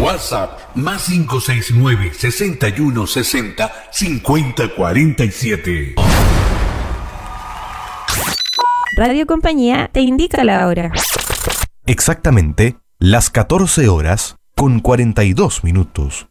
WhatsApp más 569 61 60 50 47. Radio Compañía te indica la hora. Exactamente las 14 horas con 42 minutos.